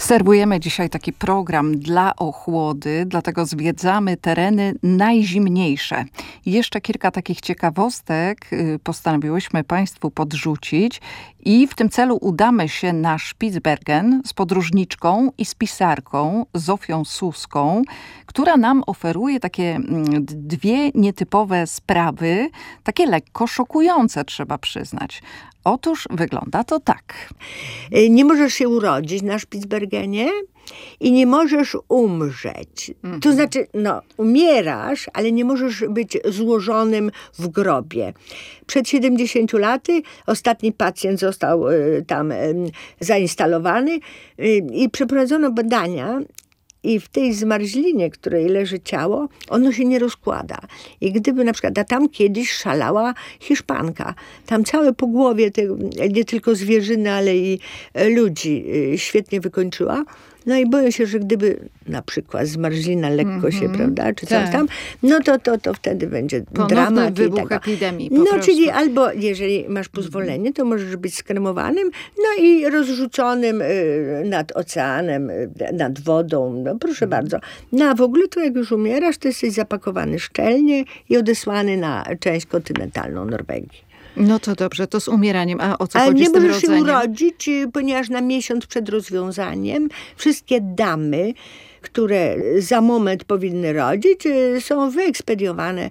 Serwujemy dzisiaj taki program dla ochłody, dlatego zwiedzamy tereny najzimniejsze. Jeszcze kilka takich ciekawostek postanowiłyśmy Państwu podrzucić i w tym celu udamy się na Spitsbergen z podróżniczką i spisarką Zofią Suską, która nam oferuje takie dwie nietypowe sprawy, takie lekko szokujące, trzeba przyznać. Otóż wygląda to tak. Nie możesz się urodzić na Spitsbergenie i nie możesz umrzeć. To znaczy, umierasz, ale nie możesz być złożonym w grobie. Przed 70 laty ostatni pacjent został tam zainstalowany i przeprowadzono badania. I w tej zmarzlinie, której leży ciało, ono się nie rozkłada. I gdyby na przykład, a tam kiedyś szalała Hiszpanka. Tam całe pogłowie, nie tylko zwierzyny, ale i ludzi świetnie wykończyła. No i boję się, że gdyby na przykład zmarzlina lekko się, prawda, czy coś tam, no to wtedy będzie dramat. Wybuch epidemii. Czyli albo jeżeli masz pozwolenie, to możesz być skremowanym, no i rozrzuconym nad oceanem, nad wodą, no proszę bardzo. No a w ogóle to jak już umierasz, to jesteś zapakowany szczelnie i odesłany na część kontynentalną Norwegii. No to dobrze, to z umieraniem. A o co chodzi nie z tym możesz się rodzeniem? urodzić, ponieważ na miesiąc przed rozwiązaniem wszystkie damy, które za moment powinny rodzić, są wyekspediowane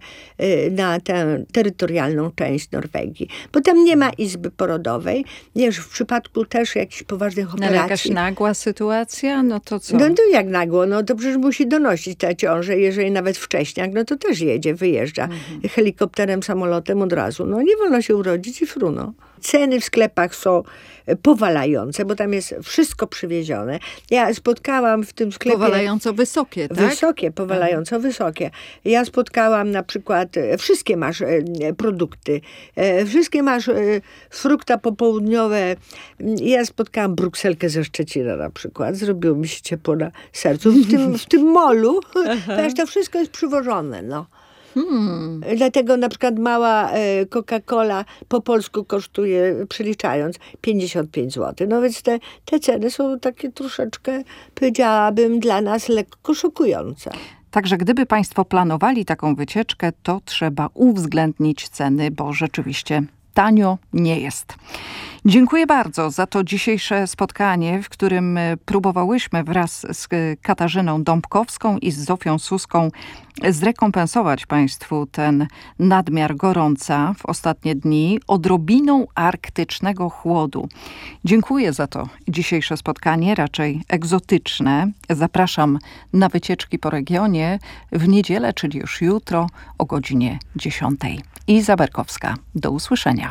na tę terytorialną część Norwegii. Bo tam nie ma izby porodowej. Wiesz, w przypadku też jakichś poważnych operacji. Ale jakaś nagła sytuacja? No to co? No to jak nagło? No to przecież musi donosić tę ciążę. Jeżeli nawet wcześniak, no to też jedzie, wyjeżdża. Helikopterem, samolotem od razu. No nie wolno się urodzić i fruno. Ceny w sklepach są powalające, bo tam jest wszystko przywiezione. Ja spotkałam w tym sklepie... Powalająco wysokie, tak? Wysokie, powalająco wysokie. Ja spotkałam na przykład, wszystkie masz produkty, wszystkie masz frukta popołudniowe. Ja spotkałam brukselkę ze Szczecina na przykład. Zrobiło mi się ciepło na sercu. W tym molu, ponieważ to wszystko jest przywożone, no. Dlatego na przykład mała Coca-Cola po polsku kosztuje, przeliczając, 55 zł. No więc te ceny są takie troszeczkę, powiedziałabym, dla nas lekko szokujące. Także gdyby Państwo planowali taką wycieczkę, to trzeba uwzględnić ceny, bo rzeczywiście tanio nie jest. Dziękuję bardzo za to dzisiejsze spotkanie, w którym próbowałyśmy wraz z Katarzyną Dąbkowską i z Zofią Suską zrekompensować Państwu ten nadmiar gorąca w ostatnie dni odrobiną arktycznego chłodu. Dziękuję za to dzisiejsze spotkanie, raczej egzotyczne. Zapraszam na wycieczki po regionie w niedzielę, czyli już jutro o godzinie 10. Iza Berkowska. Do usłyszenia.